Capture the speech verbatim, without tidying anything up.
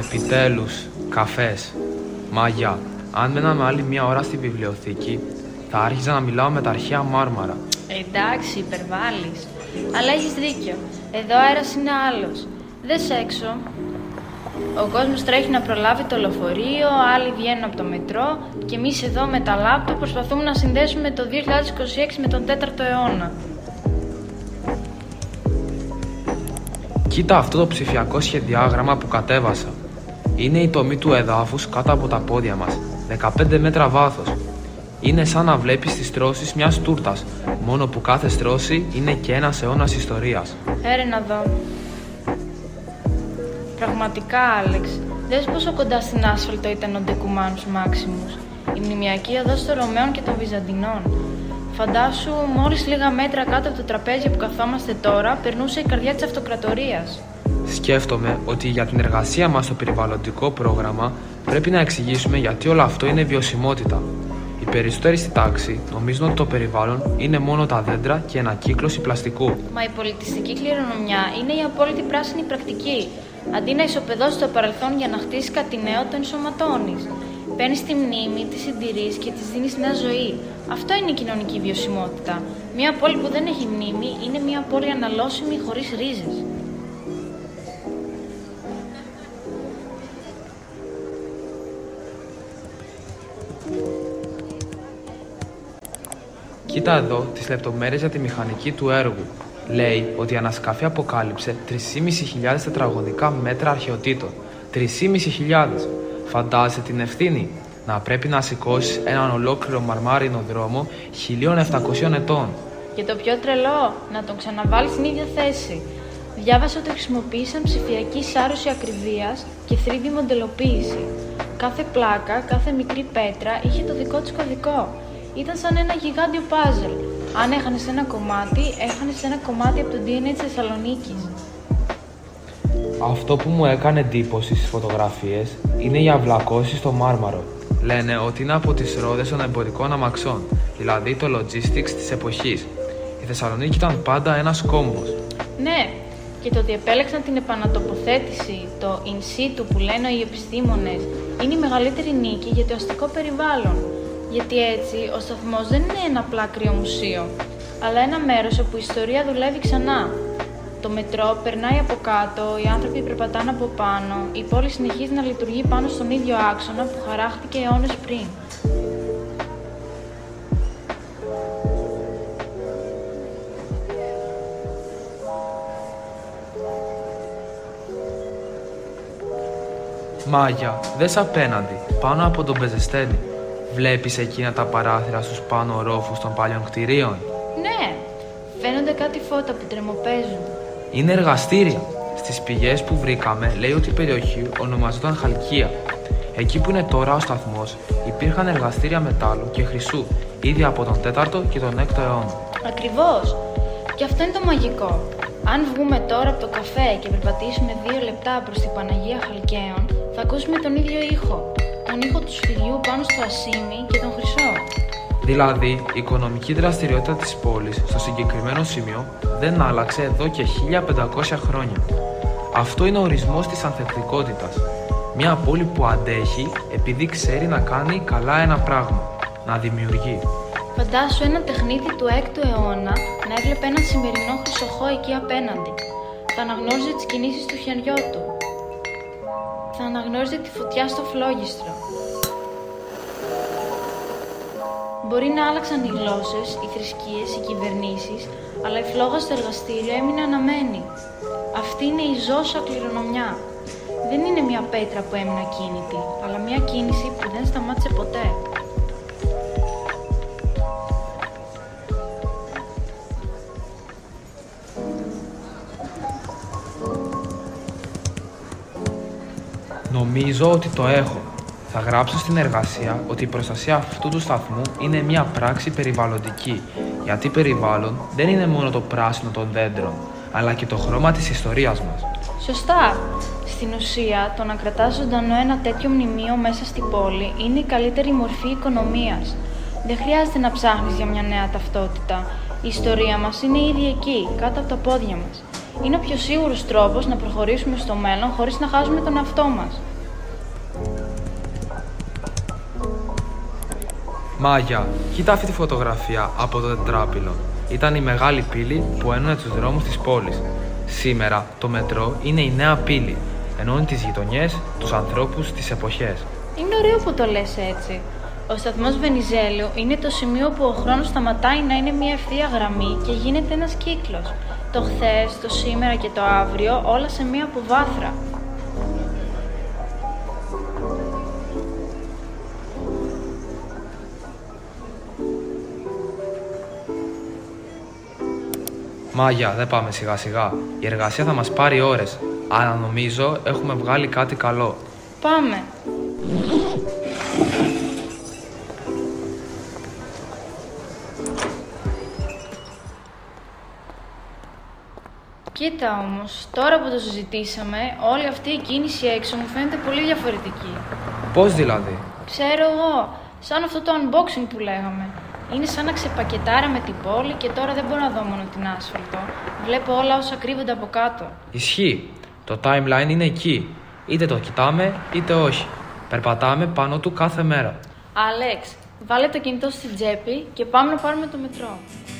Επιτέλους, καφές. Μάγια, αν μέναμε άλλη μία ώρα στη βιβλιοθήκη, θα άρχιζα να μιλάω με τα αρχαία Μάρμαρα. Εντάξει, υπερβάλλεις. Αλλά έχεις δίκιο. Εδώ ο αέρας είναι άλλος. Δες έξω. Ο κόσμος τρέχει να προλάβει το λεωφορείο, άλλοι βγαίνουν από το μετρό και εμείς εδώ με τα λάπτοπ προσπαθούμε να συνδέσουμε το δύο χιλιάδες είκοσι έξι με τον τέταρτο αιώνα. Κοίτα αυτό το ψηφιακό σχεδιάγραμμα που κατέβασα. Είναι η τομή του εδάφους κάτω από τα πόδια μας, δεκαπέντε μέτρα βάθος. Είναι σαν να βλέπεις τις στρώσεις μιας τούρτας, μόνο που κάθε στρώση είναι και ένας αιώνας ιστορίας. Έρε να δω. Πραγματικά, Άλεξ, δες πόσο κοντά στην άσφαλτο ήταν ο Ντεκουμάνους Μάξιμους, η μνημιακή οδός των Ρωμαίων και των Βυζαντινών. Φαντάσου, μόλις λίγα μέτρα κάτω από το τραπέζι που καθόμαστε τώρα, περνούσε η καρδιά της αυτοκρατορίας. Σκέφτομαι ότι για την εργασία μας στο περιβαλλοντικό πρόγραμμα πρέπει να εξηγήσουμε γιατί όλο αυτό είναι βιωσιμότητα. Οι περισσότεροι στη τάξη νομίζουν ότι το περιβάλλον είναι μόνο τα δέντρα και η ανακύκλωση πλαστικού. Μα η πολιτιστική κληρονομιά είναι η απόλυτη πράσινη πρακτική. Αντί να ισοπεδώσεις το παρελθόν για να χτίσεις κάτι νέο, το ενσωματώνεις. Παίρνεις τη μνήμη, τη συντηρείς και της δίνεις νέα ζωή. Αυτό είναι η κοινωνική βιωσιμότητα. Μια πόλη που δεν έχει μνήμη είναι μια πόλη αναλώσιμη χωρίς ρίζες. Κοίτα εδώ τις λεπτομέρειες για τη μηχανική του έργου. Λέει ότι η ανασκαφή αποκάλυψε τρεις χιλιάδες πεντακόσια τετραγωνικά μέτρα αρχαιοτήτων. τρεις χιλιάδες πεντακόσια! Φαντάζεσαι την ευθύνη να πρέπει να σηκώσεις έναν ολόκληρο μαρμάρινο δρόμο χίλια επτακόσιων ετών. Και το πιο τρελό, να τον ξαναβάλεις στην ίδια θέση. Διάβασα ότι χρησιμοποίησαν ψηφιακή σάρωση ακριβίας και θρι ντι μοντελοποίηση. Κάθε πλάκα, κάθε μικρή πέτρα είχε το δικό της κωδικό. Ήταν σαν ένα γιγάντιο πάζελ. Αν έχανες ένα κομμάτι, έχανες ένα κομμάτι από το ντι εν έι της Θεσσαλονίκης. Αυτό που μου έκανε εντύπωση στις φωτογραφίες είναι οι αυλακώσεις στο Μάρμαρο. Λένε ότι είναι από τις ρόδες των εμπορικών αμαξών, δηλαδή το logistics της εποχής. Η Θεσσαλονίκη ήταν πάντα ένας κόμβος. Ναι, και το ότι επέλεξαν την επανατοποθέτηση, το in situ που λένε οι επιστήμονες, είναι η μεγαλύτερη νίκη για το αστικό περιβάλλον. Γιατί έτσι ο σταθμός δεν είναι ένα απλά κρύο μουσείο, αλλά ένα μέρος όπου η ιστορία δουλεύει ξανά. Το μετρό περνάει από κάτω, οι άνθρωποι περπατάνε από πάνω, η πόλη συνεχίζει να λειτουργεί πάνω στον ίδιο άξονα που χαράχτηκε αιώνες πριν. Μάγια, δες απέναντι, πάνω από τον Πεζεστένη. Βλέπεις εκείνα τα παράθυρα στους πάνω ορόφους των παλιών κτηρίων? Ναι, φαίνονται κάτι φώτα που τρεμοπαίζουν. Είναι εργαστήρια. Στις πηγές που βρήκαμε λέει ότι η περιοχή ονομαζόταν Χαλκία. Εκεί που είναι τώρα ο σταθμός υπήρχαν εργαστήρια μετάλλου και χρυσού ήδη από τον τέταρτο και τον έκτο αιώνα. Ακριβώς. Και αυτό είναι το μαγικό. Αν βγούμε τώρα από το καφέ και περπατήσουμε δύο λεπτά προς την Παναγία Χαλκαίων, θα ακούσουμε τον ίδιο ήχο. Τον ήχο του σφυριού πάνω στο ασίμι και τον χρυσό. Δηλαδή, η οικονομική δραστηριότητα της πόλης στο συγκεκριμένο σημείο δεν άλλαξε εδώ και χίλια πεντακόσια χρόνια. Αυτό είναι ο ορισμός της ανθεκτικότητας. Μια πόλη που αντέχει επειδή ξέρει να κάνει καλά ένα πράγμα, να δημιουργεί. Φαντάσου ένα τεχνίτη του έκτου αιώνα να έβλεπε έναν σημερινό χρυσοχό εκεί απέναντι. Θα αναγνώριζε τις κινήσεις του χεριού του. Θα αναγνώριζε τη φωτιά στο φλόγιστρο. Μπορεί να άλλαξαν οι γλώσσες, οι θρησκείες, οι κυβερνήσεις, αλλά η φλόγα στο εργαστήριο έμεινε αναμένη. Αυτή είναι η ζώσα κληρονομιά. Δεν είναι μια πέτρα που έμεινε ακίνητη, αλλά μια κίνηση που δεν σταμάτησε ποτέ. Νομίζω ότι το έχω. Θα γράψω στην εργασία ότι η προστασία αυτού του σταθμού είναι μια πράξη περιβαλλοντική, γιατί περιβάλλον δεν είναι μόνο το πράσινο των δέντρων, αλλά και το χρώμα της ιστορίας μας. Σωστά. Στην ουσία, το να κρατάς ζωντανό ένα τέτοιο μνημείο μέσα στην πόλη είναι η καλύτερη μορφή οικονομίας. Δεν χρειάζεται να ψάχνεις για μια νέα ταυτότητα. Η ιστορία μας είναι ήδη εκεί, κάτω από τα πόδια μας. Είναι ο πιο σίγουρος τρόπος να προχωρήσουμε στο μέλλον χωρίς να χάσουμε τον εαυτό μας. Μάγια, κοίτα αυτή τη φωτογραφία από το τετράπυλο. Ήταν η μεγάλη πύλη που ένωνε τους δρόμους της πόλης. Σήμερα το μετρό είναι η νέα πύλη. Ενώνει τις γειτονιές, τους ανθρώπους, τις εποχές. Είναι ωραίο που το λες έτσι. Ο σταθμός Βενιζέλου είναι το σημείο που ο χρόνος σταματάει να είναι μια ευθεία γραμμή και γίνεται ένας κύκλος. Το χθες, το σήμερα και το αύριο όλα σε μια αποβάθρα. Μάγια, δεν πάμε σιγά σιγά. Η εργασία θα μας πάρει ώρες. Αλλά νομίζω έχουμε βγάλει κάτι καλό. Πάμε. Κοίτα όμως, τώρα που το συζητήσαμε, όλη αυτή η κίνηση έξω μου φαίνεται πολύ διαφορετική. Πώς δηλαδή? Ξέρω εγώ, σαν αυτό το unboxing που λέγαμε. Είναι σαν να ξεπακετάραμε την πόλη και τώρα δεν μπορώ να δω μόνο την άσφαλτο. Βλέπω όλα όσα κρύβονται από κάτω. Ισχύει. Το timeline είναι εκεί. Είτε το κοιτάμε, είτε όχι. Περπατάμε πάνω του κάθε μέρα. Άλεξ, βάλε το κινητό στην τσέπη και πάμε να πάρουμε το μετρό.